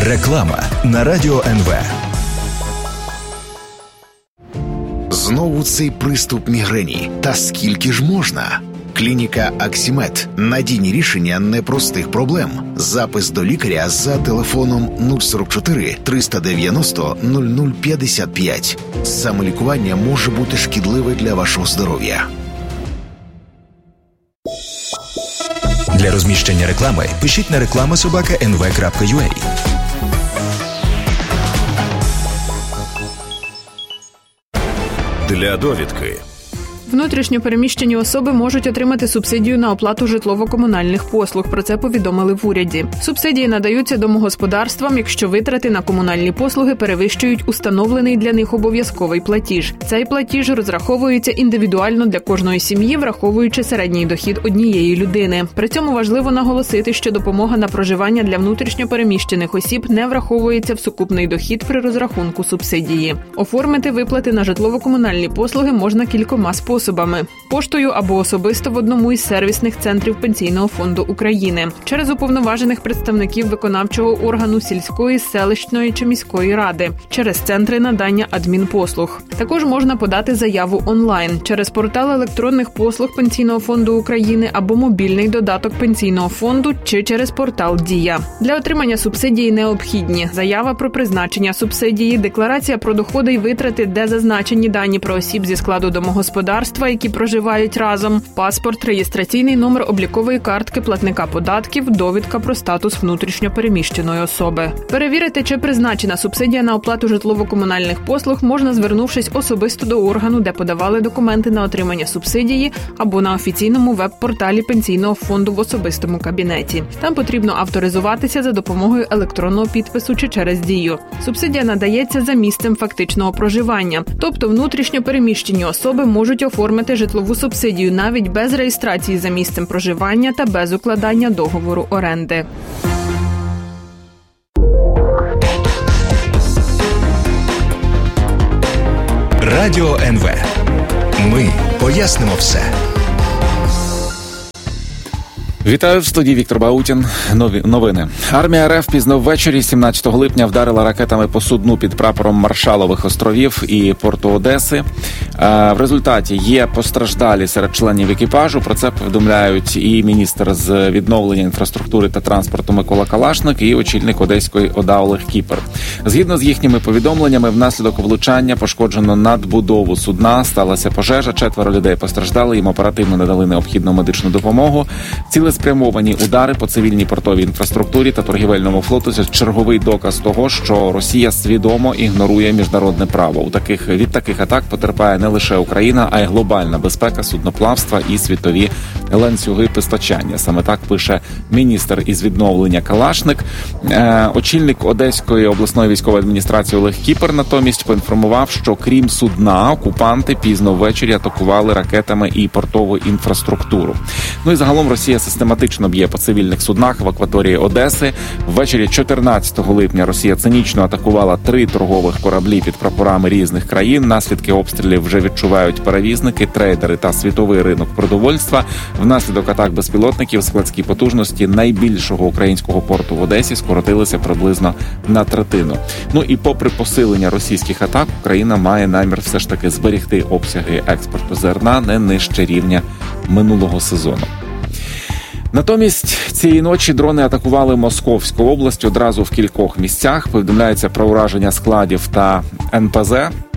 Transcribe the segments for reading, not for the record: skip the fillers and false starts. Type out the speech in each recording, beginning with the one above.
Реклама на Радіо НВ. Знову цей приступ мігрені. Та скільки ж можна? Клініка Аксімед. Надійні рішення непростих проблем. Запис до лікаря за телефоном 044 390 0055. Самолікування може бути шкідливе для вашого здоров'я. Для розміщення реклами пишіть на reklama@nv.ua. Для довідки. Внутрішньо переміщені особи можуть отримати субсидію на оплату житлово-комунальних послуг. Про це повідомили в уряді. Субсидії надаються домогосподарствам, якщо витрати на комунальні послуги перевищують установлений для них обов'язковий платіж. Цей платіж розраховується індивідуально для кожної сім'ї, враховуючи середній дохід однієї людини. При цьому важливо наголосити, що допомога на проживання для внутрішньо переміщених осіб не враховується в сукупний дохід при розрахунку субсидії. Оформити виплати на житлово-комунальні послуги можна кількома способами. Поштою або особисто в одному із сервісних центрів Пенсійного фонду України, через уповноважених представників виконавчого органу сільської, селищної чи міської ради, через центри надання адмінпослуг. Також можна подати заяву онлайн, через портал електронних послуг Пенсійного фонду України або мобільний додаток Пенсійного фонду чи через портал Дія. Для отримання субсидії необхідні: заява про призначення субсидії, декларація про доходи і витрати, де зазначені дані про осіб зі складу домогосподарства, які проживають разом, паспорт, реєстраційний номер облікової картки платника податків, довідка про статус внутрішньо переміщеної особи. Перевірити, чи призначена субсидія на оплату житлово-комунальних послуг, можна, звернувшись особисто до органу, де подавали документи на отримання субсидії, або на офіційному веб-порталі Пенсійного фонду в особистому кабінеті. Там потрібно авторизуватися за допомогою електронного підпису чи через Дію. Субсидія надається за місцем фактичного проживання, тобто внутрішньо переміщені особи можуть оформити житлову субсидію навіть без реєстрації за місцем проживання та без укладання договору оренди. Радіо НВ. Ми пояснимо все. Вітаю, в студії Віктор Баутін. Новини. Армія РФ пізно ввечері 17 липня вдарила ракетами по судну під прапором Маршалових островів і порту Одеси. В результаті є постраждалі серед членів екіпажу. Про це повідомляють і міністр з відновлення інфраструктури та транспорту Микола Калашник, і очільник Одеської ОДА Олег Кіпер. Згідно з їхніми повідомленнями, внаслідок влучання пошкоджено надбудову судна, сталася пожежа, 4 людей постраждали, їм оперативно надали необхідну медичну допомогу. Цілеспрямовані удари по цивільній портовій інфраструктурі та торгівельному флоту – це черговий доказ того, що Росія свідомо ігнорує міжнародне право. Від таких атак потерпає не лише Україна, а й глобальна безпека судноплавства і світові ланцюги постачання. Саме так пише міністр із відновлення Калашник. Очільник Одеської обласної військової адміністрації Олег Кіпер натомість поінформував, що крім судна, окупанти пізно ввечері атакували ракетами і портову інфраструктуру. Ну і загалом Росія систематично б'є по цивільних суднах в акваторії Одеси. Ввечері 14 липня Росія цинічно атакувала 3 торгових кораблі під прапорами різних країн. Наслідки обстрілів вже відчувають перевізники, трейдери та світовий ринок продовольства. Внаслідок атак безпілотників складські потужності найбільшого українського порту в Одесі скоротилися приблизно на третину. Ну і попри посилення російських атак, Україна має намір все ж таки зберегти обсяги експорту зерна не нижче рівня минулого сезону. Натомість цієї ночі дрони атакували Московську область одразу в кількох місцях. Повідомляється про ураження складів та НПЗ.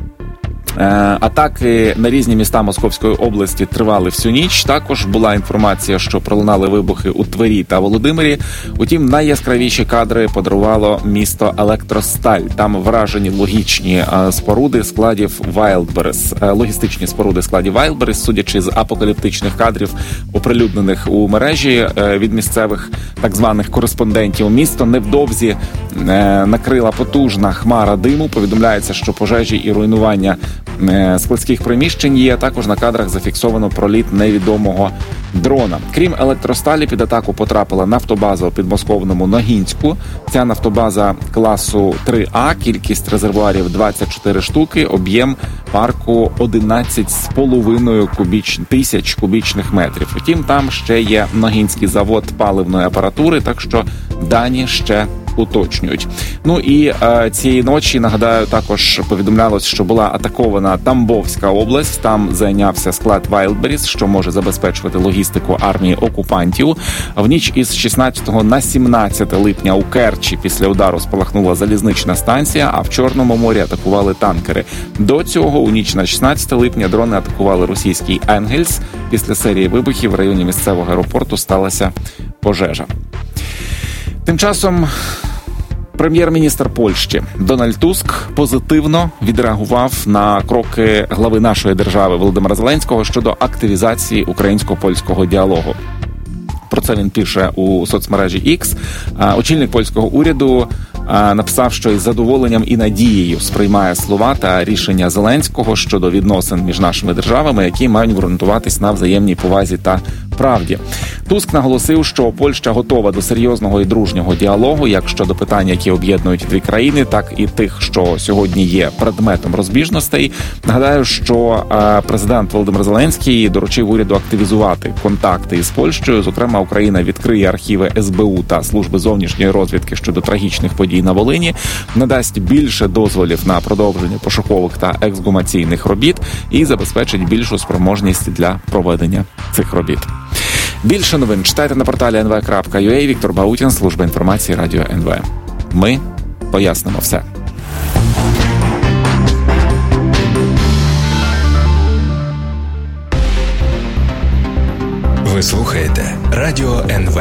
Атаки на різні міста Московської області тривали всю ніч. Також була інформація, що пролунали вибухи у Твері та Володимирі. Утім, найяскравіші кадри подарувало місто Електросталь. Там вражені логічні споруди складів Wildberries. Логістичні споруди складів Wildberries, судячи з апокаліптичних кадрів, оприлюднених у мережі від місцевих так званих кореспондентів. Місто невдовзі накрила потужна хмара диму. Повідомляється, що пожежі і руйнування складських приміщень є. Також на кадрах зафіксовано проліт невідомого дрона. Крім Електросталі, під атаку потрапила нафтобаза у підмосковному Ногінську. Ця нафтобаза класу 3А, кількість резервуарів 24 штуки, об'єм парку 11,5 тисяч кубічних метрів. Втім, там ще є Ногінський завод паливної апаратури, так що дані ще уточнюють. Ну і цієї ночі, нагадаю, також повідомлялось, що була атакована Тамбовська область. Там зайнявся склад Wildberries, що може забезпечувати логістику армії окупантів. В ніч із 16 на 17 липня у Керчі після удару спалахнула залізнична станція, а в Чорному морі атакували танкери. До цього у ніч на 16 липня дрони атакували російський Енгельс. Після серії вибухів в районі місцевого аеропорту сталася пожежа. Тим часом прем'єр-міністр Польщі Дональд Туск позитивно відреагував на кроки глави нашої держави Володимира Зеленського щодо активізації українсько-польського діалогу. Про це він пише у соцмережі X. Очільник польського уряду написав, що із задоволенням і надією сприймає слова та рішення Зеленського щодо відносин між нашими державами, які мають ґрунтуватись на взаємній повазі та правді. Туск наголосив, що Польща готова до серйозного і дружнього діалогу, як щодо питань, які об'єднують дві країни, так і тих, що сьогодні є предметом розбіжностей. Нагадаю, що президент Володимир Зеленський доручив уряду активізувати контакти із Польщею. Зокрема, Україна відкриє архіви СБУ та Служби зовнішньої розвідки щодо трагічних подій на Волині, надасть більше дозволів на продовження пошукових та ексгумаційних робіт і забезпечить більшу спроможність для проведення цих робіт. Більше новин читайте на порталі nv.ua. Віктор Баутін, служба інформації Радіо НВ. Ми пояснимо все. Ви слухаєте Радіо НВ.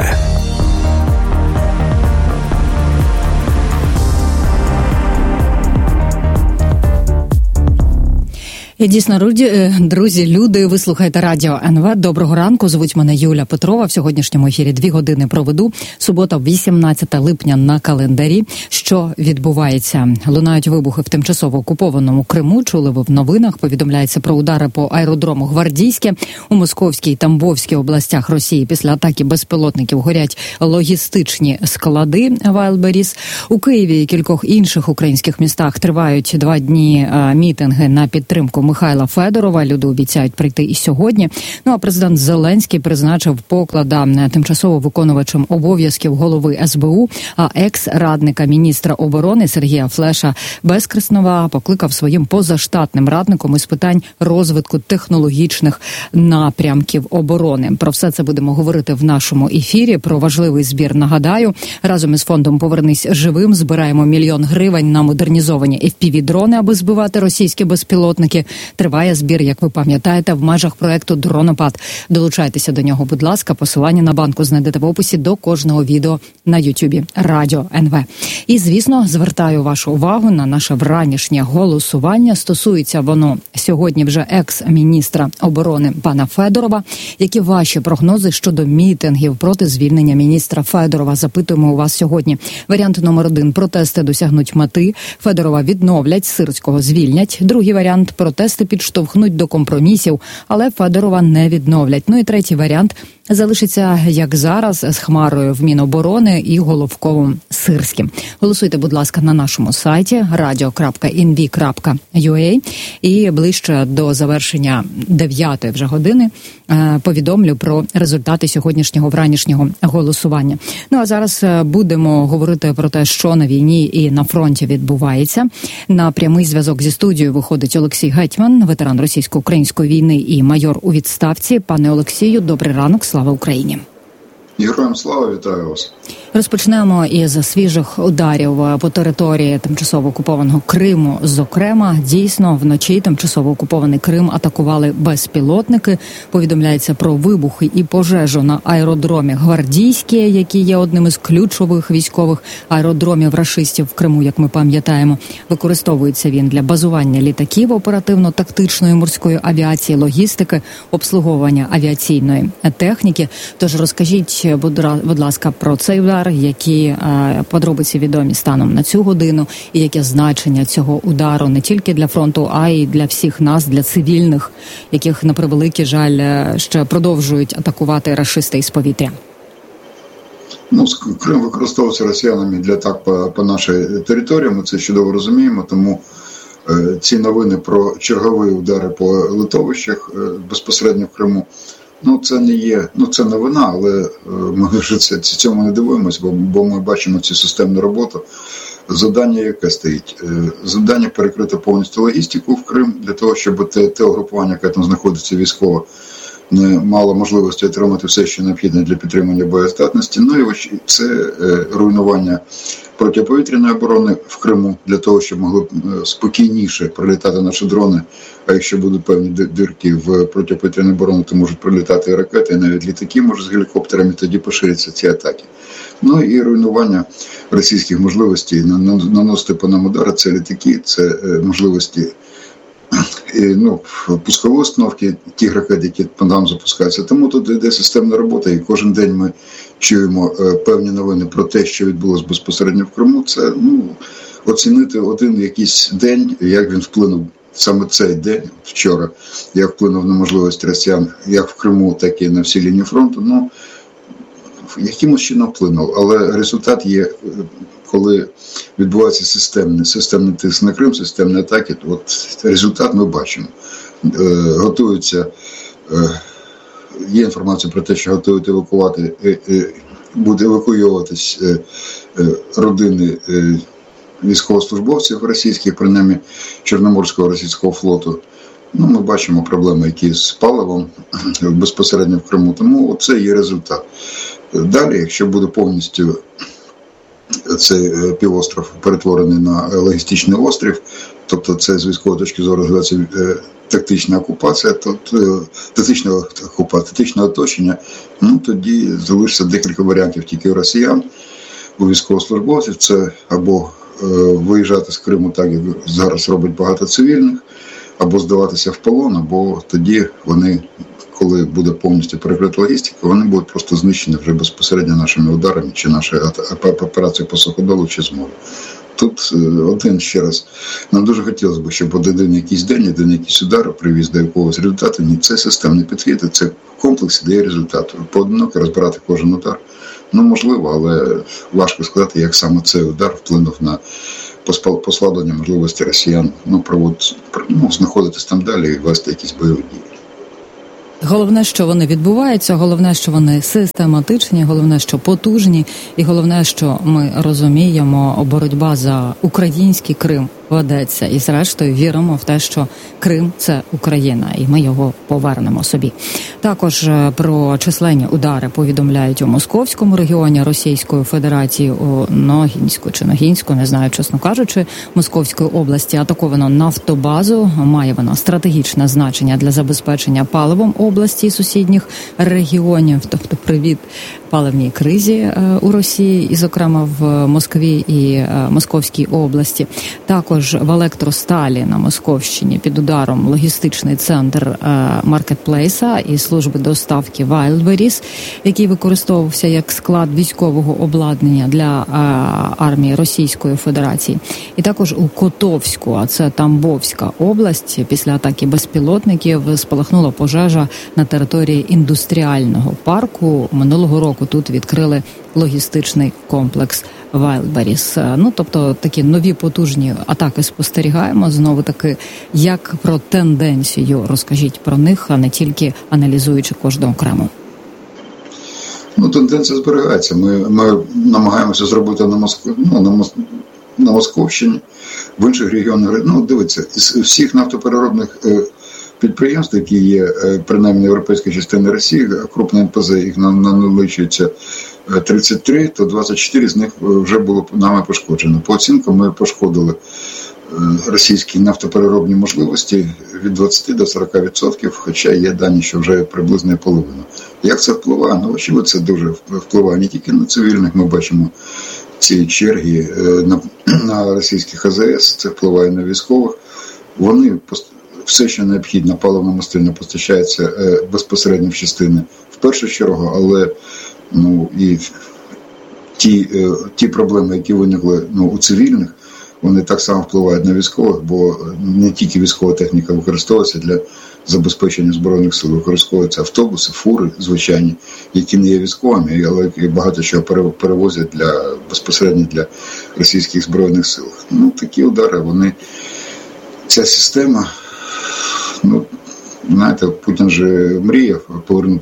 І дійсно, друзі, люди, ви слухаєте Радіо НВ. Доброго ранку, звуть мене Юля Петрова. В сьогоднішньому ефірі 2 години проведу. Субота, 18 липня на календарі. Що відбувається? Лунають вибухи в тимчасово окупованому Криму. Чули ви в новинах. Повідомляється про удари по аеродрому Гвардійське. У Московській і Тамбовській областях Росії після атаки безпілотників горять логістичні склади Wildberries. У Києві і кількох інших українських містах тривають 2 дні мітинги на підтримку Михайла Федорова. Люди обіцяють прийти і сьогодні. Ну а президент Зеленський призначив Поклада тимчасово виконувачем обов'язків голови СБУ, а екс-радника міністра оборони Сергія Флеша Безкреснова покликав своїм позаштатним радником із питань розвитку технологічних напрямків оборони. Про все це будемо говорити в нашому ефірі. Про важливий збір нагадаю. Разом із фондом «Повернись живим» збираємо 1 мільйон гривень на модернізовані FPV-дрони, аби збивати російські безпілотники. Триває збір, як ви пам'ятаєте, в межах проекту «Дронопад». Долучайтеся до нього, будь ласка. Посилання на банку знайдете в описі до кожного відео на Ютубі Радіо НВ. І, звісно, звертаю вашу увагу на наше вранішнє голосування. Стосується воно сьогодні вже екс-міністра оборони пана Федорова. Які ваші прогнози щодо мітингів проти звільнення міністра Федорова? Запитуємо у вас сьогодні. Варіант номер 1. Протести досягнуть мети. Федорова відновлять, Сирського звільнять. Другий варіант. Протести підштовхнуть до компромісів, але Федорова не відновлять. Ну і третій варіант. Залишиться, як зараз, з Хмарою в Міноборони і Головковим Сирським. Голосуйте, будь ласка, на нашому сайті radio.nv.ua. І ближче до завершення 9-ї вже години повідомлю про результати сьогоднішнього вранішнього голосування. Ну а зараз будемо говорити про те, що на війні і на фронті відбувається. На прямий зв'язок зі студією виходить Олексій Гетьман, ветеран російсько-української війни і майор у відставці. Пане Олексію, добрий ранок. Слава Україні! Героям слава, вітаю вас. Розпочнемо із свіжих ударів по території тимчасово окупованого Криму. Зокрема, дійсно, вночі тимчасово окупований Крим атакували безпілотники. Повідомляється про вибухи і пожежу на аеродромі Гвардійське, який є одним із ключових військових аеродромів рашистів в Криму, як ми пам'ятаємо. Використовується він для базування літаків оперативно-тактичної морської авіації, логістики, обслуговування авіаційної техніки. Тож розкажіть, будь ласка, про цей удар, які подробиці відомі станом на цю годину, і яке значення цього удару не тільки для фронту, а й для всіх нас, для цивільних, яких, на превеликий жаль, ще продовжують атакувати рашисти із повітря. Крим використовується росіянами для атак по нашій території, ми це чудово розуміємо, тому ці новини про чергові удари по литовищах безпосередньо в Криму це не є, це новина, але ми вже цьому не дивимося, бо ми бачимо цю системну роботу. Завдання яке стоїть? Завдання перекрити повністю логістику в Крим, для того, щоб те угрупування, яке там знаходиться військово, не мало можливості отримати все, що необхідне для підтримання боєздатності. Ну і це руйнування протиповітряної оборони в Криму, для того, щоб могли спокійніше прилітати наші дрони, а якщо будуть певні дирки в протиповітряній обороні, то можуть прилітати і ракети, і навіть літаки можуть з гелікоптерами, тоді поширяться ці атаки. Ну і руйнування російських можливостей наносити по нам удари, це літаки, це можливості пускової установки тих ракет, які по нам запускаються. Тому тут йде системна робота, і кожен день ми чуємо певні новини про те, що відбулося безпосередньо в Криму. Це оцінити один якийсь день, як він вплинув, саме цей день, вчора, як вплинув на можливості росіян, як в Криму, так і на всій лінії фронту. Якимось чином вплинув, але результат є, коли відбувається системний тиск на Крим, системні атаки, то результат ми бачимо. Готуються, є інформація про те, що готують буде евакуюватись родини військовослужбовців російських, принаймні Чорноморського російського флоту. Ми бачимо проблеми, які з паливом безпосередньо в Криму, тому це є результат. Далі, якщо буде повністю цей півостров перетворений на логістичний острів, тобто це з військової точки зору називається тактична окупація, тактичне оточення, тоді залишиться декілька варіантів тільки у росіян, у військовослужбовців. Це або виїжджати з Криму, так як зараз робить багато цивільних, або здаватися в полон, або тоді вони, коли буде повністю перекрита логістика, вони будуть просто знищені вже безпосередньо нашими ударами, чи нашою операцією по суходолу, чи з моря. Тут ще раз, нам дуже хотілося б, щоб один якийсь день, один якийсь удар привіз до якогось результату. Ні, це системний підхід, це комплекс дає результату. Поодиноко розбирати кожен удар, можливо, але важко сказати, як саме цей удар вплинув на послаблення можливості росіян знаходитись там далі і вести якісь бойові дії. Головне, що вони відбуваються, головне, що вони систематичні, головне, що потужні, і головне, що ми розуміємо, боротьба за український Крим ведеться. І зрештою віримо в те, що Крим – це Україна, і ми його повернемо собі. Також про численні удари повідомляють у Московському регіоні Російської Федерації, у Ногінську чи Ногінську, не знаю, чесно кажучи, Московської області. Атаковано нафтобазу, має вона стратегічне значення для забезпечення паливом області і сусідніх регіонів, тобто привіт паливній кризі у Росії, і, зокрема, в Москві і Московській області. Також в Електросталі на Московщині під ударом логістичний центр маркетплейса і служби доставки Wildberries, який використовувався як склад військового обладнання для армії Російської Федерації. І також у Котовську, а це Тамбовська область, після атаки безпілотників спалахнула пожежа на території індустріального парку. Минулого року тут відкрили логістичний комплекс Wildberries. Тобто такі нові потужні атаки спостерігаємо. Знову таки, як про тенденцію розкажіть про них, а не тільки аналізуючи кожну окремо. Тенденція зберігається. Ми намагаємося зробити на Московщині, в інших регіонах. Дивіться, із всіх нафтопереробних підприємств, які є, принаймні, європейської частини Росії, крупне НПЗ, їх налічується 33, то 24 з них вже було нами пошкоджено. По оцінкам ми пошкодили російські нафтопереробні можливості від 20 до 40%, хоча є дані, що вже приблизно половина. Як це впливає? Очевидно, це дуже впливає не тільки на цивільних, ми бачимо ці черги на російських АЗС, це впливає на військових. Вони все, що необхідно, паливно-мастильне постачається безпосередньо в частини в першу чергу, але і ті проблеми, які виникли у цивільних, вони так само впливають на військових, бо не тільки військова техніка використовується для забезпечення Збройних сил, використовуються автобуси, фури звичайні, які не є військовими, але багато чого перевозять безпосередньо для російських Збройних сил. Такі удари, ця система, Знаєте, Путін же мріяв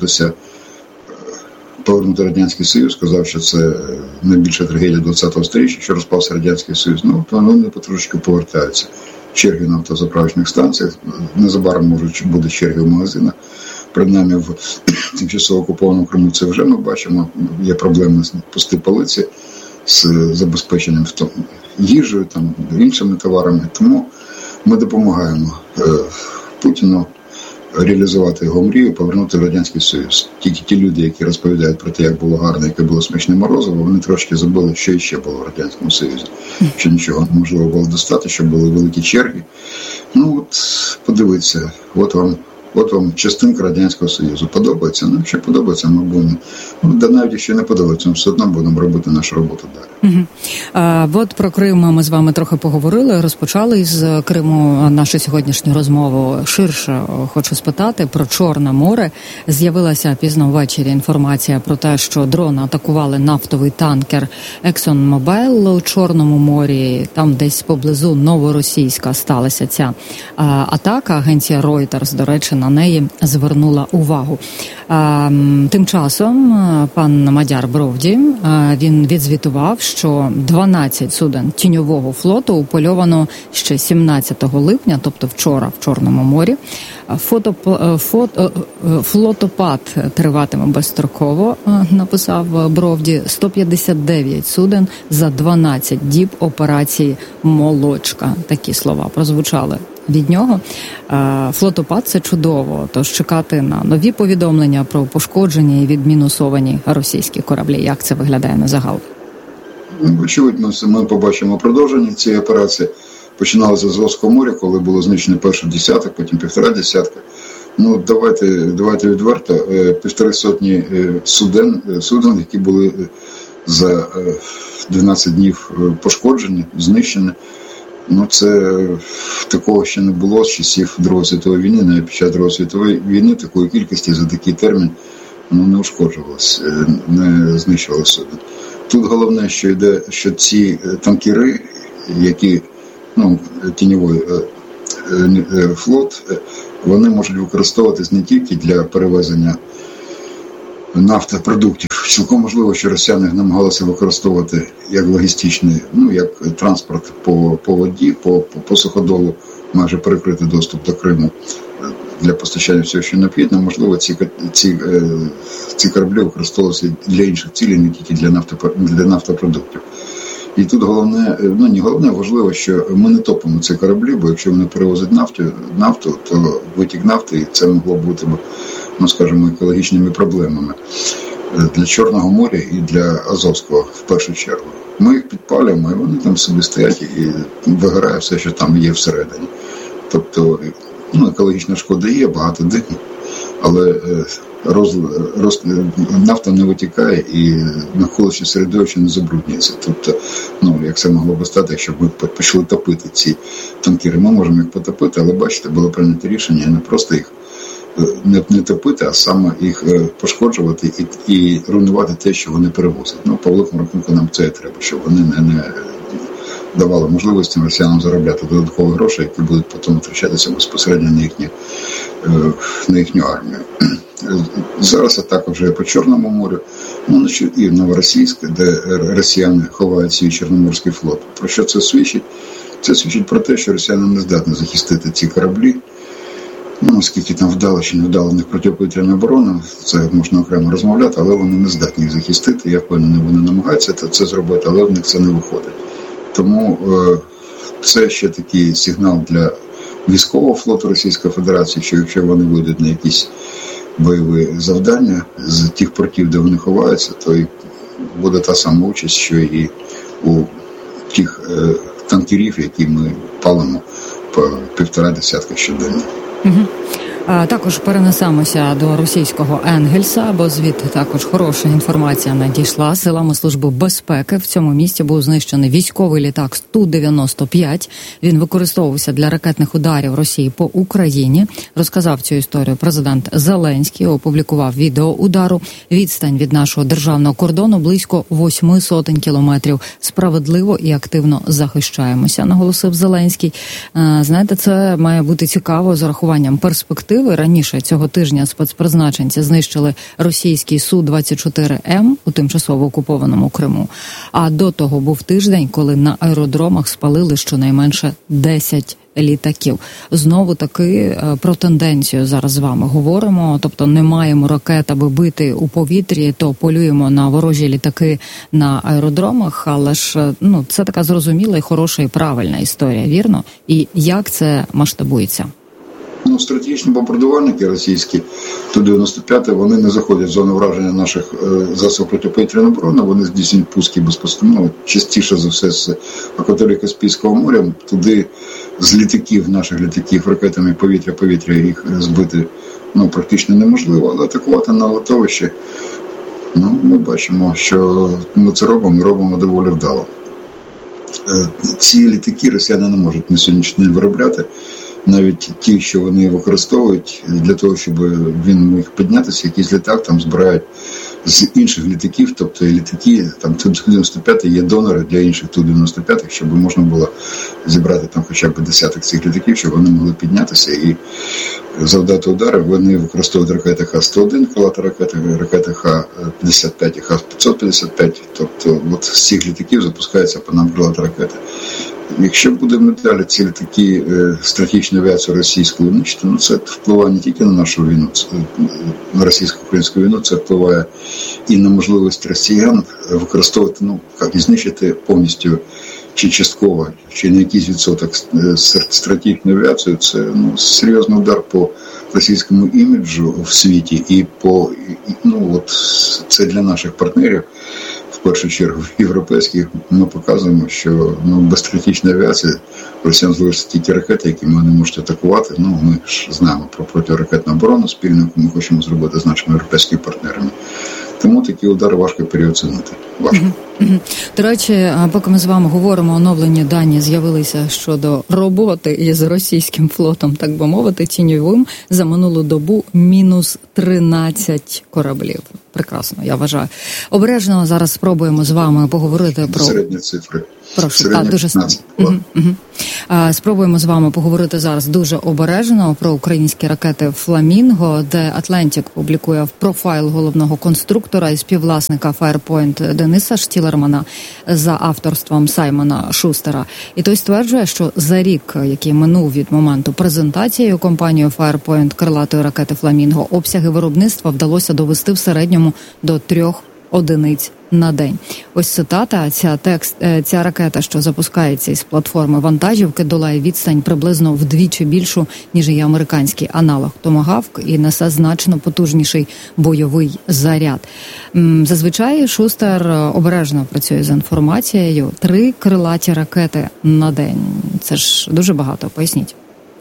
повернути Радянський Союз, сказав, що це найбільша трагедія 20-го сторіччя, що розпався Радянський Союз. Ну, то вони потрошки повертаються. Черги на автозаправочних станціях, незабаром можуть бути черги в магазинах. Принаймні в тимчасово окупованому Криму це вже ми бачимо. Є проблеми з пусті полиці, з забезпеченням їжею, іншими товарами. Тому ми допомагаємо Путіну реалізувати його мрію, повернути Радянський Союз. Тільки ті люди, які розповідають про те, як було гарно, яке було смачне морозиво, вони трошки забули, що іще було в Радянському Союзі. Що нічого неможливо було достати, що були великі черги. Ну от, подивіться, от вам частинка Радянського Союзу. Подобається? Ну, якщо подобається, ми будемо. Да навіть якщо не подобається, ми все одно будемо робити нашу роботу далі. От про Крим ми з вами трохи поговорили, розпочали із Криму нашу сьогоднішню розмову. Ширше хочу спитати про Чорне море. З'явилася пізно ввечері інформація про те, що дрони атакували нафтовий танкер ExxonMobil у Чорному морі. Там десь поблизу Новоросійська сталася ця атака. Агенція Reuters, до речі, на неї звернула увагу. Тим часом пан Мадяр Бровді, він відзвітував, що 12 суден тіньового флоту упольовано ще 17 липня, тобто вчора, в Чорному морі. Флотопад триватиме безстроково, написав Бровді. 159 суден за 12 діб операції «Молочка». Такі слова прозвучали від нього. Флотопад – це чудово, тож чекати на нові повідомлення про пошкодження і відмінусовані російські кораблі. Як це виглядає на загал? Очевидно, ми побачимо продовження цієї операції. Починалося з Азовського моря, коли було знищено перший десяток, потім 1,5 десятка. Ну, давайте відверто, 1,5 сотні суден, які були за 12 днів пошкоджені, знищені. Ну, це такого ще не було з часів Другої світової війни. Навіть під час Другої світової війни такої кількості за такий термін не ушкоджувалось, не знищувалося суден. Тут головне, що ці танкери, які, тіньовий флот, вони можуть використовуватись не тільки для перевезення нафтопродуктів. Цілком можливо, що росіяни намагалися використовувати як логістичний, як транспорт по воді, по суходолу, майже перекрити доступ до Криму для постачання всього, що необхідно. Можливо, ці кораблі використовувалися для інших цілей, не тільки для нафтопродуктів. І тут головне, не головне, важливо, що ми не топимо ці кораблі, бо якщо вони перевозять нафту, то витік нафти, і це могло бути, скажімо, екологічними проблемами для Чорного моря і для Азовського в першу чергу. Ми їх підпалюємо, і вони там собі стоять і вигорає все, що там є всередині. Тобто, екологічна шкода є, багато диму, але нафта не витікає і навколишнє середовище не забруднюється. Тобто, як це могло би стати, якщо б ми почали топити ці танкери. Ми можемо їх потопити, але бачите, було прийнято рішення не просто їх не топити, а саме їх пошкоджувати і руйнувати те, що вони перевозять. По великому рахунку нам це і треба, щоб вони не давали можливості росіянам заробляти додаткові гроші, які будуть потім витрачатися безпосередньо на їхню армію. Зараз атака вже по Чорному морю, і в Новоросійськ, де росіяни ховають свій Чорноморський флот. Про що це свідчить? Це свідчить про те, що росіяни не здатні захистити ці кораблі. Наскільки там вдало чи не вдало в них протиповітряна оборона, це можна окремо розмовляти, але вони не здатні їх захистити. Я впевнений, вони намагаються це зробити, але в них це не виходить. Тому це ще такий сигнал для військового флоту Російської Федерації, що якщо вони вийдуть на якісь бойові завдання з тих портів, де вони ховаються, то і буде та сама участь, що і у тих танкерів, які ми палимо по 1,5 десятка щоденно. Також перенесемося до російського Енгельса, бо звідти також хороша інформація надійшла. Силами Служби безпеки в цьому місті був знищений військовий літак Ту-95. Він використовувався для ракетних ударів Росії по Україні. Розказав цю історію президент Зеленський, опублікував відео удару. Відстань від нашого державного кордону близько 800 кілометрів. Справедливо і активно захищаємося, наголосив Зеленський. Знаєте, це має бути цікаво з урахуванням перспектив перспективи. Раніше цього тижня спецпризначенці знищили російський Су-24М у тимчасово окупованому Криму. А до того був тиждень, коли на аеродромах спалили щонайменше 10 літаків. Знову таки про тенденцію зараз з вами говоримо. Тобто не маємо ракет, аби бити у повітрі, то полюємо на ворожі літаки на аеродромах. Але ж це така зрозуміла і хороша і правильна історія, вірно? І як це масштабується? Стратегічні бомбардувальники російські, Ту-95, вони не заходять в зону враження наших засобів протиповітряної оборони, вони здійснюють пуски безпосередньо, частіше за все з акваторії Каспійського моря, туди з літаків, наших літаків, ракетами повітря їх збити практично неможливо, але атакувати на литовище, ми бачимо, що ми це робимо доволі вдало. Ці літаки росіяни не можуть на сьогоднішній день виробляти, навіть ті, що вони використовують для того, щоб він міг піднятися, якийсь літак там збирають з інших літаків, тобто літаки, там Ту-95 є донори для інших Ту-95, щоб можна було зібрати там хоча б десяток цих літаків, щоб вони могли піднятися і завдати удари. Вони використовують ракети Х-101, крилата ракети Х-55 і Х-555, тобто от з цих літаків запускаються по нам крилата ракети. Якщо будемо далі ці літаки стратегічної авіації російської нищити, це впливає не тільки на нашу війну, на російсько-українську війну, це впливає і на можливість росіян використовувати, знищити повністю чи частково, чи на якийсь відсоток стратегічної авіації. Це серйозний удар по російському іміджу в світі і це для наших партнерів. В першу чергу європейських ми показуємо, що без стратегічної авіації росіян залишаться тільки ракети, які вони не можуть атакувати. Ми ж знаємо про протиракетну оборону спільну, яку ми хочемо зробити з нашими європейськими партнерами. Тому такі удари важко переоцінити. Важко. До речі, поки ми з вами говоримо, оновлені дані з'явилися щодо роботи із російським флотом, так би мовити, тіньовим, за минулу добу мінус 13 кораблів. Прекрасно, я вважаю. Обережно зараз спробуємо з вами поговорити про... Середні цифри. Прошу, так, дуже спробуємо з вами поговорити зараз дуже обережно про українські ракети «Фламінго», де Atlantic публікує профайл головного конструктора і співвласника Firepoint Дениса Штілермана за авторством Саймона Шустера. І той стверджує, що за рік, який минув від моменту презентації компанією Firepoint крилатої ракети «Фламінго», обсяги виробництва вдалося довести в середньому до 3 одиниць на день. Ось цитата. Ця ракета, що запускається із платформи вантажівки, долає відстань приблизно вдвічі більшу, ніж і американський аналог Томагавк, і несе значно потужніший бойовий заряд. Зазвичай Шустер обережно працює з інформацією. 3 крилаті ракети на день. Це ж дуже багато. Поясніть.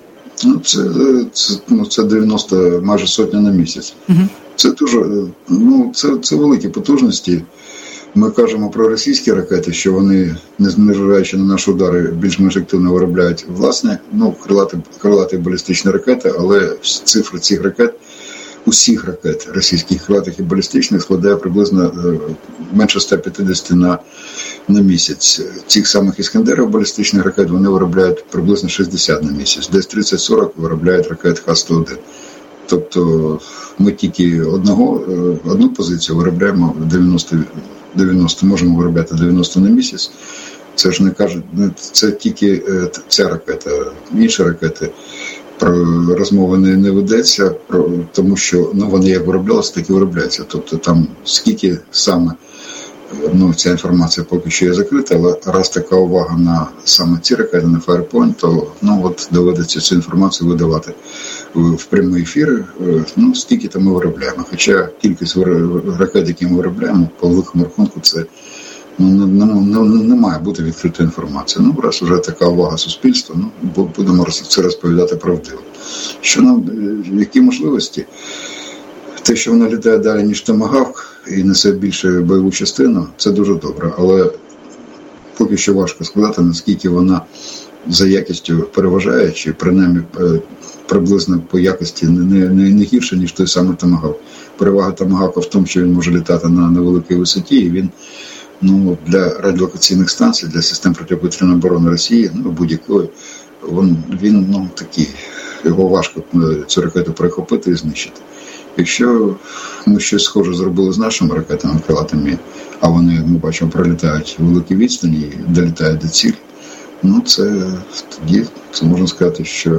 Це 90, майже сотня на місяць. Це дуже, це великі потужності. Ми кажемо про російські ракети, що вони, незважаючи на наші удари, більш-менш активно виробляють власне, крилаті балістичні ракети, але цифра цих ракет, усіх ракет російських крилатих і балістичних складає приблизно менше 150 на місяць. Цих самих іскандерів балістичних ракет вони виробляють приблизно 60 на місяць. Десь 30-40 виробляють ракет Х-101. Тобто ми тільки одну позицію виробляємо 90, можемо виробляти 90 на місяць. Це ж не кажуть, це тільки ця ракета. Інші ракети про розмови не ведеться, тому що вони як вироблялися, так і виробляються. Тобто там скільки саме, ця інформація поки що є закрита, але раз така увага на саме ці ракети, на Firepoint, то доведеться цю інформацію видавати в прямі ефіри, скільки там ми виробляємо. Хоча кількість ракет, які ми виробляємо, по великому рахунку, це не має бути відкрита інформація. Раз вже така увага суспільства, будемо це розповідати правдиво. Що нам, які можливості? Те, що вона літає далі, ніж Томагавк, і несе більше бойову частину, це дуже добре. Але поки що важко сказати, наскільки вона за якістю переважає, чи принаймні приблизно по якості не гірше, ніж той самий Томагавк. Перевага Томагавка в тому, що він може літати на невеликій висоті, і він для радіолокаційних станцій, для систем протиповітряної оборони Росії, будь-якої, він такий його важко цю ракету перехопити і знищити. Якщо ми щось схоже зробили з нашими ракетами крилатими, а вони, ми бачимо, пролітають великі відстані і долітають до цілі, ну це тоді це можна сказати, що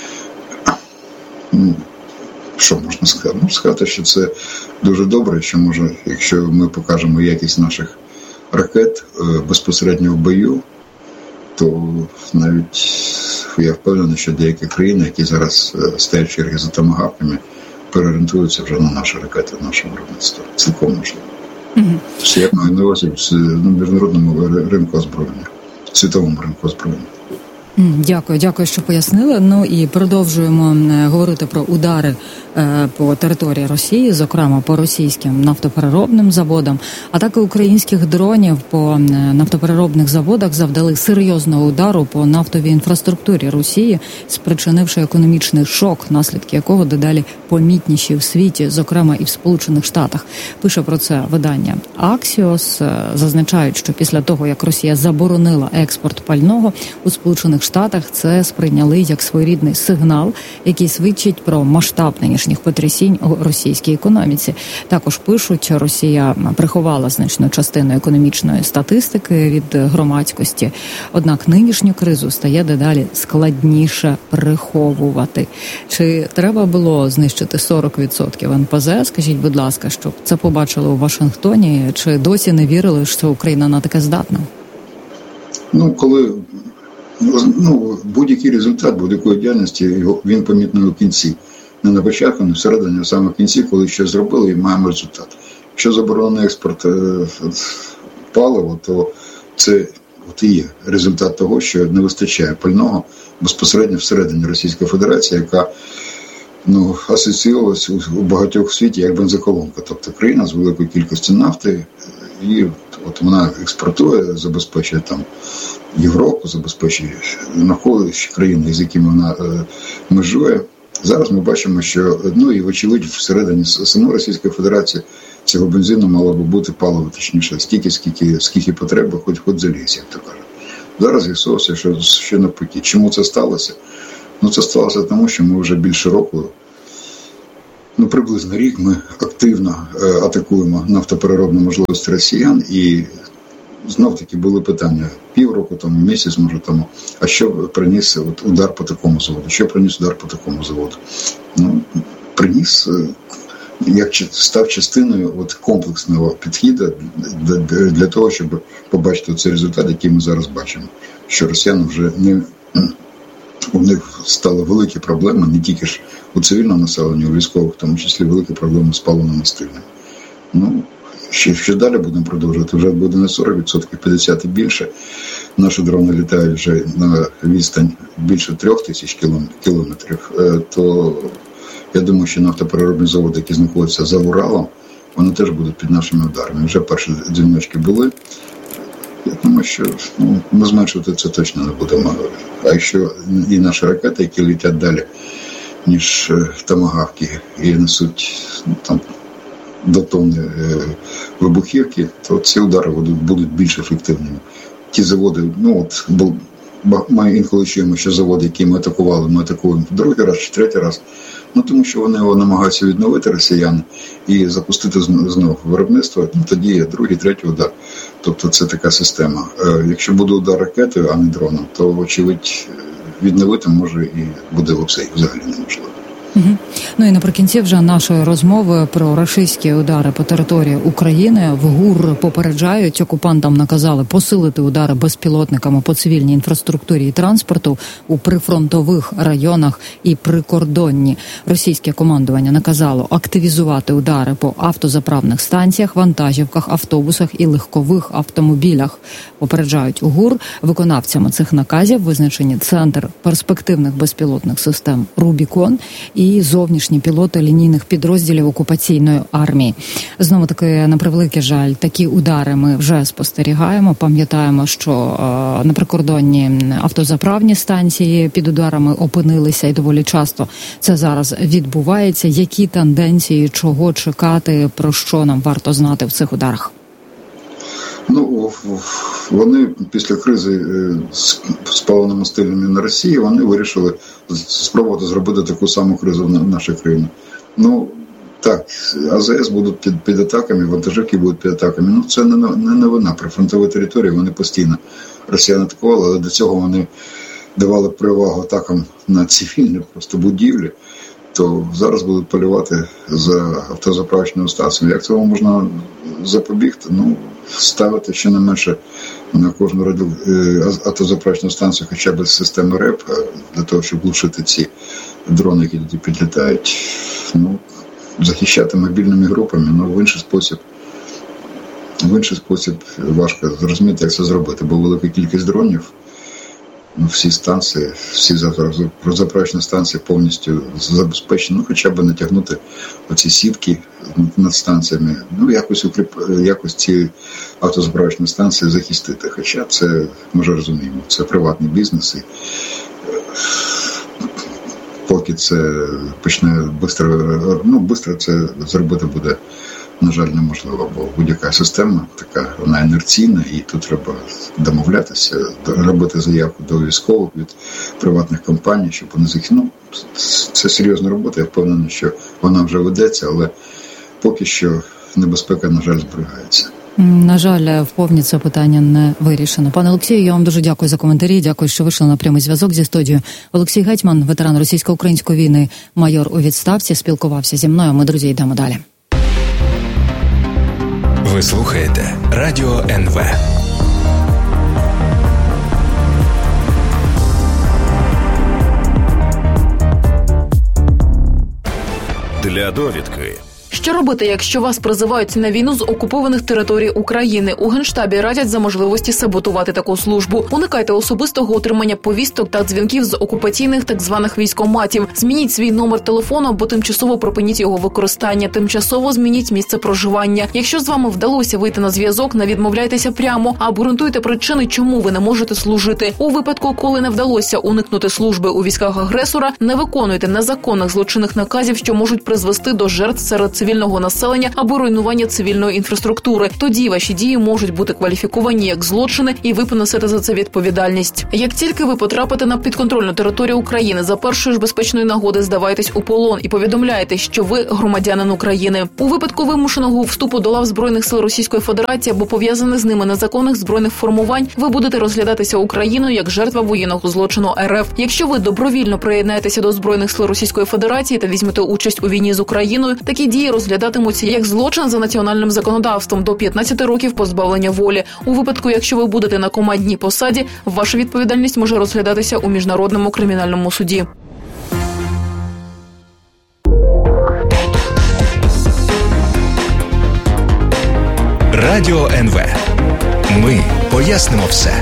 можна сказати? Можна сказати, що це дуже добре, що може, якщо ми покажемо якість наших ракет безпосередньо в бою, то навіть я впевнений, що деякі країни, які зараз стоять в черги за томагавками, переорієнтуються вже на наші ракети, на наше виробництво. Цілком можливо. Це я маю на увазі в міжнародному ринку озброєння, світовому ринку озброєння. Дякую, що пояснили. Ну і продовжуємо говорити про удари по території Росії, зокрема по російським нафтопереробним заводам. Атаки українських дронів по нафтопереробних заводах завдали серйозного удару по нафтовій інфраструктурі Росії, спричинивши економічний шок, наслідки якого дедалі помітніші в світі, зокрема і в Сполучених Штатах. Пише про це видання Axios. Зазначають, що після того, як Росія заборонила експорт пального, у Сполучених Штатах це сприйняли як своєрідний сигнал, який свідчить про масштаб нинішніх потрясінь у російській економіці. Також пишуть, Росія приховала значну частину економічної статистики від громадськості. Однак нинішню кризу стає дедалі складніше приховувати. Чи треба було знищити 40% НПЗ? Скажіть, будь ласка, щоб це побачили у Вашингтоні? Чи досі не вірили, що Україна на таке здатна? Будь-який результат будь-якої діяльності, він помітний у кінці. Не на початку, не всередині, а саме в кінці, коли щось зробили і маємо результат. Якщо заборонений експорт палива, то це і є результат того, що не вистачає пального безпосередньо всередині Російської Федерації, яка асоціювалась у багатьох в світі як бензоколонка. Тобто країна з великою кількістю нафти, і от вона експортує, забезпечує там Європу, забезпечує навколишні країни, з якими вона межує. Зараз ми бачимо, що, і вочевидь, всередині самої Російської Федерації цього бензину мало би бути паливо, точніше, скільки потреба, хоч залізь, як то кажуть. Зараз з'ясувалося, що навпаки. Чому це сталося? Це сталося тому, що ми вже більше року, приблизно рік, ми активно атакуємо нафтопереробні можливості росіян, і знов-таки були питання півроку тому, місяць, може тому, а що приніс удар по такому заводу? Що приніс удар по такому заводу? Приніс, як став частиною комплексного підходу для того, щоб побачити цей результат, який ми зараз бачимо. Що росіяни вже у них стали великі проблеми, не тільки ж у цивільному населенні, у військових, в тому числі великі проблеми з паливно-мастильним. Що далі будемо продовжувати? Вже буде не 40%, 50% і більше. Наші дрони літають вже на відстань більше 3000 кілометрів. То я думаю, що нафтопереробні заводи, які знаходяться за Уралом, вони теж будуть під нашими ударами. Вже перші дзвіночки були. Я думаю, що ми зменшувати це точно не будемо. А якщо і наші ракети, які летять далі, ніж томагавки, і несуть до тонни вибухівки, то ці удари будуть більш ефективними. Ті заводи, ми інколи чуємо, що заводи, які ми атакуємо другий раз чи третій раз, тому що вони намагаються відновити росіяни і запустити знову виробництво, тоді є другий, третій удар. Тобто це така система. Якщо буде удар ракетою, а не дроном, то, очевидь, відновити може і буде взагалі неможливо. І наприкінці вже нашої розмови про рашистські удари по території України. В ГУР попереджають, окупантам наказали посилити удари безпілотниками по цивільній інфраструктурі і транспорту у прифронтових районах і прикордонні. Російське командування наказало активізувати удари по автозаправних станціях, вантажівках, автобусах і легкових автомобілях. Попереджають у ГУР. Виконавцями цих наказів визначені Центр перспективних безпілотних систем «Рубікон» і зовнішні пілоти лінійних підрозділів окупаційної армії. Знову таки, на превеликий жаль, такі удари ми вже спостерігаємо. Пам'ятаємо, що на прикордонні автозаправні станції під ударами опинилися, і доволі часто це зараз відбувається. Які тенденції, чого чекати, про що нам варто знати в цих ударах? Вони після кризи з паливно-мастильними на Росії, вони вирішили спробувати зробити таку саму кризу в нашій країні. Так, АЗС будуть під атаками, вантажівки будуть під атаками. Це не новина. При фронтовій території вони постійно росіяни атакували, але до цього вони давали перевагу атакам на цивільні просто будівлі, то зараз будуть полювати за автозаправочними станціями. Як цього можна запобігти? Ставити щонайменше на кожну автозаправочну станцію хоча б систему РЕП, для того, щоб глушити ці дрони, які туди підлітають. Захищати мобільними групами, в інший спосіб важко зрозуміти, як це зробити, бо велика кількість дронів, всі станції, всі заправочні станції повністю забезпечені, хоча б натягнути оці сітки над станціями, якось ці автозаправочні станції захистити. Хоча це, ми вже розуміємо, це приватний бізнес, і поки це почне швидко це зробити буде, на жаль, неможливо, бо будь-яка система така, вона інерційна, і тут треба домовлятися, робити заявку до військових від приватних компаній, щоб вони захистили. Це серйозна робота, я впевнений, що вона вже ведеться, але поки що небезпека, на жаль, зберігається. На жаль, вповні це питання не вирішено. Пане Олексію, я вам дуже дякую за коментарі, дякую, що вийшли на прямий зв'язок зі студією. Олексій Гетьман, ветеран російсько-української війни, майор у відставці, спілкувався зі мною. Ми, друзі, йдемо далі. Ви слухаєте Радіо НВ. Для довідки. Що робити, якщо вас призивають на війну з окупованих територій України? У Генштабі радять за можливості саботувати таку службу. Уникайте особистого отримання повісток та дзвінків з окупаційних так званих військкоматів. Змініть свій номер телефону або тимчасово припиніть його використання. Тимчасово змініть місце проживання. Якщо з вами вдалося вийти на зв'язок, не відмовляйтеся прямо, а обґрунтуйте причини, чому ви не можете служити. У випадку, коли не вдалося уникнути служби у військах агресора, не виконуйте незаконних злочинних наказів, що можуть призвести до жертв серед цивільного населення або руйнування цивільної інфраструктури. Тоді ваші дії можуть бути кваліфіковані як злочини, і ви понесете за це відповідальність. Як тільки ви потрапите на підконтрольну територію України, за першої ж безпечної нагоди здавайтесь у полон і повідомляйте, що ви громадянин України. У випадку вимушеного вступу до лав Збройних сил Російської Федерації або пов'язаних з ними незаконних збройних формувань, ви будете розглядатися Україною як жертва воєнного злочину РФ. Якщо ви добровільно приєднаєтеся до Збройних сил Російської Федерації та візьмете участь у війні з Україною, такі дії розглядатимуться як злочин за національним законодавством до 15 років позбавлення волі. У випадку, якщо ви будете на командній посаді, ваша відповідальність може розглядатися у Міжнародному кримінальному суді. Радіо НВ. Ми пояснимо все.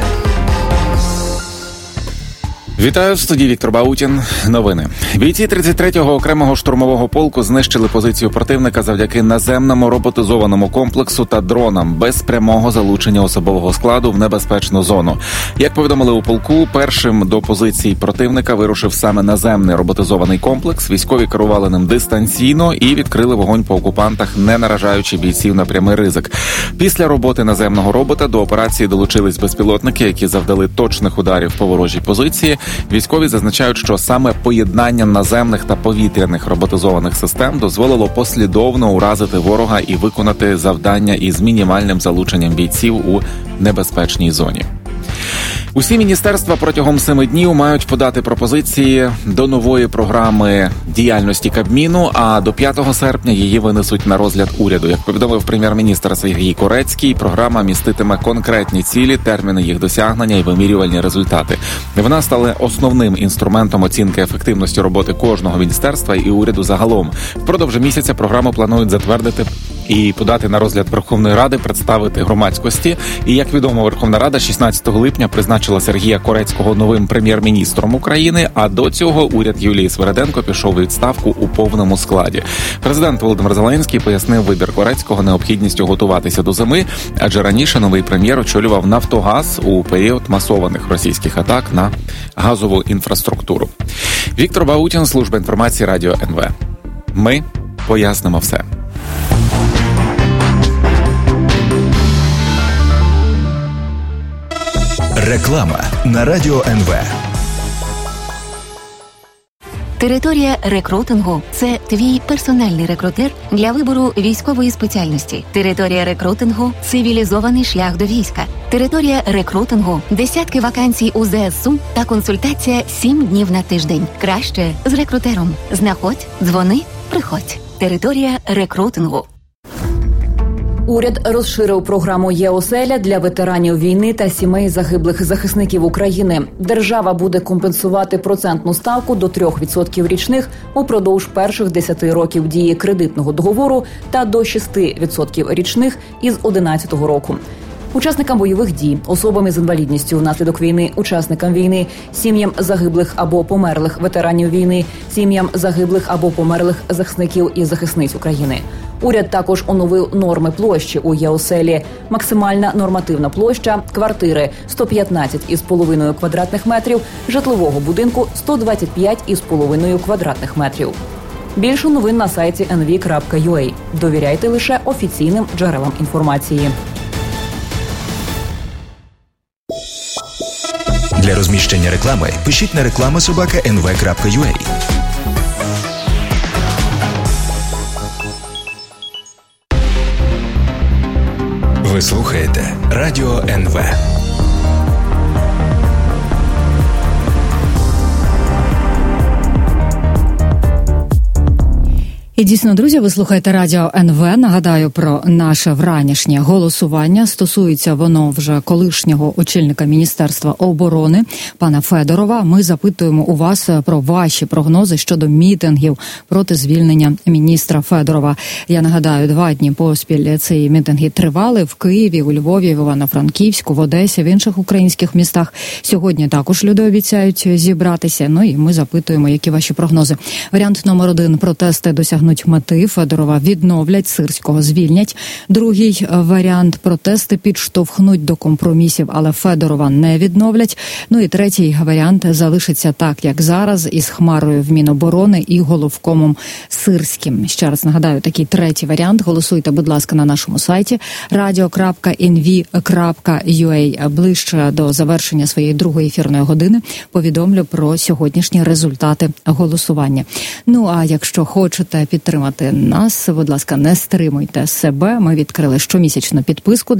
Вітаю, в студії Віктор Баутін. Новини. Бійці 33-го окремого штурмового полку знищили позицію противника завдяки наземному роботизованому комплексу та дронам без прямого залучення особового складу в небезпечну зону. Як повідомили у полку, першим до позиції противника вирушив саме наземний роботизований комплекс. Військові керували ним дистанційно і відкрили вогонь по окупантах, не наражаючи бійців на прямий ризик. Після роботи наземного робота до операції долучились безпілотники, які завдали точних ударів по ворожій позиції. Військові зазначають, що саме поєднання наземних та повітряних роботизованих систем дозволило послідовно уразити ворога і виконати завдання із мінімальним залученням бійців у небезпечній зоні. Усі міністерства протягом 7 днів мають подати пропозиції до нової програми діяльності Кабміну, а до 5 серпня її винесуть на розгляд уряду. Як повідомив прем'єр-міністр Сергій Корецький, програма міститиме конкретні цілі, терміни їх досягнення і вимірювальні результати. Вона стала основним інструментом оцінки ефективності роботи кожного міністерства і уряду загалом. Впродовж місяця програму планують затвердити і подати на розгляд Верховної Ради, представити громадськості. І, як відомо, Верховна Рада 16 липня призначила Сергія Корецького новим прем'єр-міністром України, а до цього уряд Юлії Свериденко пішов у відставку у повному складі. Президент Володимир Зеленський пояснив вибір Корецького необхідністю готуватися до зими, адже раніше новий прем'єр очолював «Нафтогаз» у період масованих російських атак на газову інфраструктуру. Віктор Баутін, служба інформації Радіо НВ. Ми пояснимо все. Реклама на Радіо НВ. Територія рекрутингу – це твій персональний рекрутер для вибору військової спеціальності. Територія рекрутингу – цивілізований шлях до війська. Територія рекрутингу – десятки вакансій у ЗСУ та консультація 7 днів на тиждень. Краще з рекрутером. Знаходь, дзвони, приходь. Територія рекрутингу. Уряд розширив програму «Є-оселя» для ветеранів війни та сімей загиблих захисників України. Держава буде компенсувати процентну ставку до 3% річних упродовж перших 10 років дії кредитного договору та до 6% річних із 2011 року. Учасникам бойових дій, особам з інвалідністю внаслідок війни, учасникам війни, сім'ям загиблих або померлих ветеранів війни, сім'ям загиблих або померлих захисників і захисниць України. Уряд також оновив норми площі у Є-оселі. Максимальна нормативна площа квартири – 115,5 квадратних метрів, житлового будинку – 125,5 квадратних метрів. Більше новин на сайті nv.ua. Довіряйте лише офіційним джерелам інформації. Для розміщення реклами пишіть на reklama@nv.ua. Ви слухаєте Радіо НВ. І дійсно, друзі, ви слухаєте Радіо НВ. Нагадаю про наше вранішнє голосування. Стосується воно вже колишнього очільника Міністерства оборони, пана Федорова. Ми запитуємо у вас про ваші прогнози щодо мітингів проти звільнення міністра Федорова. Я нагадаю, 2 дні поспіль ці мітинги тривали в Києві, у Львові, в Івано-Франківську, в Одесі, в інших українських містах. Сьогодні також люди обіцяють зібратися. Ну і ми запитуємо, які ваші прогнози. Варіант номер 1. Протести досягнуть мети. Федорова відновлять, Сирського звільнять. Другий варіант – протести підштовхнуть до компромісів, але Федорова не відновлять. Ну і третій варіант – залишиться так, як зараз, із Хмарою в Міноборони і головкомом Сирським. Ще раз нагадаю, такий третій варіант. Голосуйте, будь ласка, на нашому сайті radio.nv.ua. Ближче до завершення своєї другої ефірної години повідомлю про сьогоднішні результати голосування. Ну, а якщо хочете підтримати нас, будь ласка, не стримуйте себе. Ми відкрили щомісячну підписку